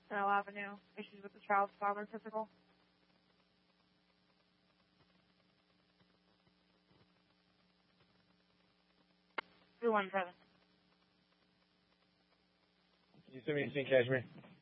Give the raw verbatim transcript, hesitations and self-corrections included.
Bell Avenue, issues with the child's father physical. two one seven. Can you send me to Saint Cashmere?